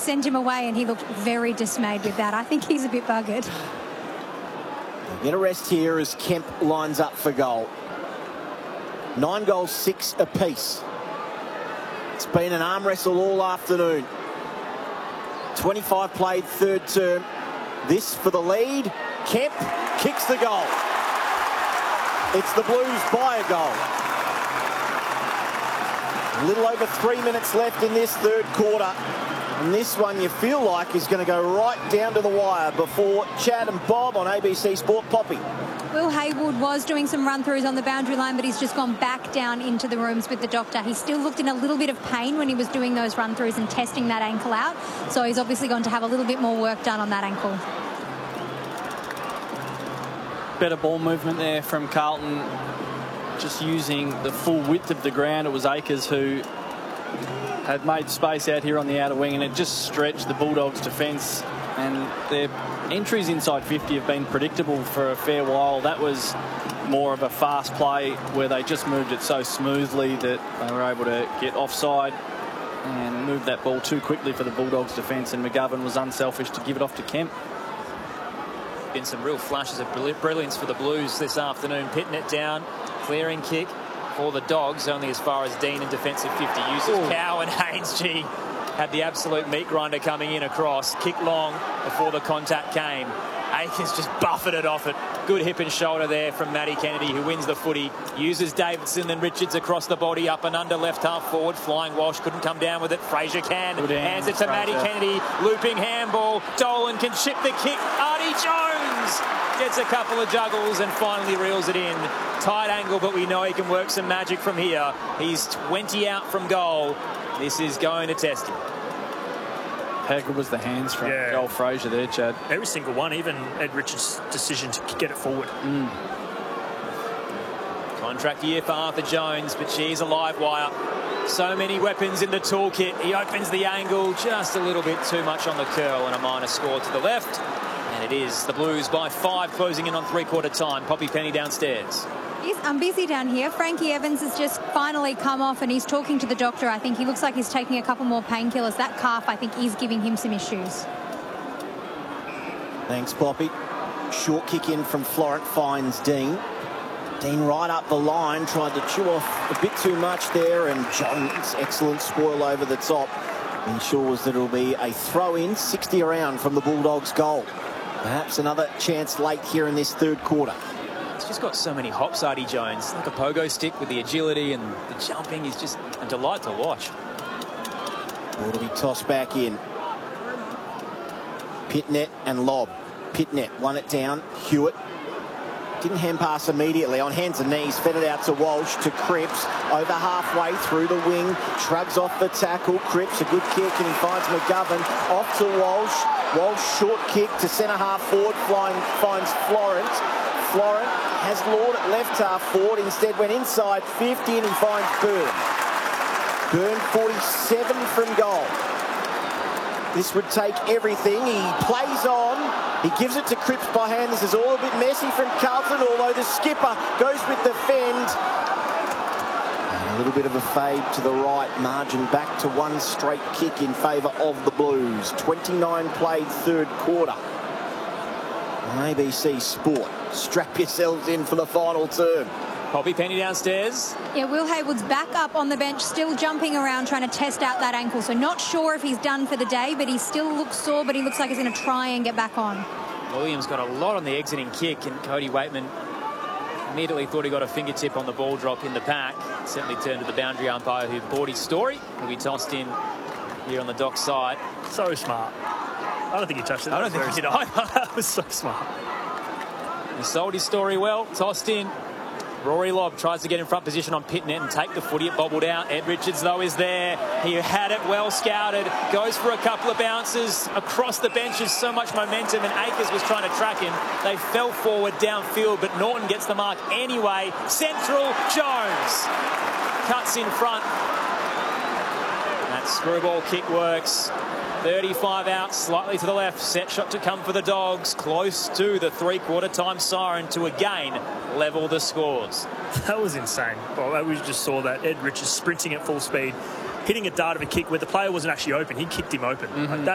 sent him away, and he looked very dismayed with that. I think he's a bit buggered. They'll get a rest here as Kemp lines up for goal. 9 goals, 6 apiece. It's been an arm wrestle all afternoon. 25 played, third term. This for the lead. Kemp kicks the goal. It's the Blues by a goal. A little over 3 minutes left in this third quarter. And this one you feel like is going to go right down to the wire before Chad and Bob on ABC Sport. Poppy. Will Haywood was doing some run-throughs on the boundary line, but he's just gone back down into the rooms with the doctor. He still looked in a little bit of pain when he was doing those run-throughs and testing that ankle out. So he's obviously going to have a little bit more work done on that ankle. Better ball movement there from Carlton, just using the full width of the ground. It was Akers who had made space out here on the outer wing, and it just stretched the Bulldogs' defence, and their entries inside 50 have been predictable for a fair while. That was more of a fast play where they just moved it so smoothly that they were able to get offside and move that ball too quickly for the Bulldogs' defence, and McGovern was unselfish to give it off to Kemp. Been some real flashes of brilliance for the Blues this afternoon. Pitting it down, clearing kick for the Dogs, only as far as Dean in defensive 50 uses. Cow and Haynes, had the absolute meat grinder coming in across. Kick long before the contact came. Akers just buffeted it off it. Good hip and shoulder there from Matty Kennedy, who wins the footy. Uses Davidson, then Richards across the body, up and under, left half forward. Flying Walsh couldn't come down with it. Fraser can. Hands it to Matty Kennedy. Looping handball. Dolan can chip the kick. Artie Jones gets a couple of juggles and finally reels it in. Tight angle, but we know he can work some magic from here. He's 20 out from goal. This is going to test him. How good was the hands from Joel Fraser there, Chad? Every single one, even Ed Richards' decision to get it forward. Contract year for Arthur Jones, but she's a live wire. So many weapons in the toolkit. He opens the angle just a little bit too much on the curl, and a minor score to the left. And it is the Blues by 5, closing in on three-quarter time. Poppy Penny downstairs. I'm busy down here. Frankie Evans has just finally come off, and he's talking to the doctor. I think he looks like he's taking a couple more painkillers. That calf, I think, is giving him some issues. Thanks, Poppy. Short kick in from Florent finds Dean. Dean right up the line, tried to chew off a bit too much there, and Jones, excellent spoil over the top, ensures that it'll be a throw-in, 60 around from the Bulldogs' goal. Perhaps another chance late here in this third quarter. He's just got so many hops, Artie Jones. Like a pogo stick with the agility and the jumping. He's just a delight to watch. Ball to be tossed back in. Pitnet and Lobb. Pitnet won it down. Hewitt didn't hand pass immediately. On hands and knees, fed it out to Walsh, to Cripps. Over halfway through the wing. Shrugs off the tackle. Cripps, a good kick, and he finds McGovern. Off to Walsh. Walsh, short kick to centre half forward. Finds Florent. Florent has Lord at left half forward, instead went inside 50, and he finds Byrne. Byrne 47 from goal. This would take everything. He plays on. He gives it to Cripps by hand. This is all a bit messy from Carlton, although the skipper goes with the fend. And a little bit of a fade to the right. Margin back to one straight kick in favour of the Blues. 29 played third quarter. On ABC Sport. Strap yourselves in for the final term. Poppy Penny downstairs. Yeah, Will Haywood's back up on the bench, still jumping around, trying to test out that ankle. So not sure if he's done for the day, but he still looks sore, but he looks like he's going to try and get back on. Williams got a lot on the exiting kick, and Cody Waitman immediately thought he got a fingertip on the ball drop in the pack. Certainly turned to the boundary umpire, who bought his story. He'll be tossed in here on the dock side. So smart. I don't think he touched it. I don't think he did either. That was so smart. He sold his story well, tossed in. Rory Lobb tries to get in front position on Pitnet and take the footy. It bobbled out. Ed Richards, though, is there. He had it well scouted. Goes for a couple of bounces. Across the benches, so much momentum, and Akers was trying to track him. They fell forward downfield, but Norton gets the mark anyway. Central, Jones cuts in front. That screwball kick works. 35 out, slightly to the left. Set shot to come for the Dogs. Close to the three-quarter time siren to again level the scores. That was insane. Well, we just saw that. Ed Richards sprinting at full speed, hitting a dart of a kick where the player wasn't actually open. He kicked him open. Like that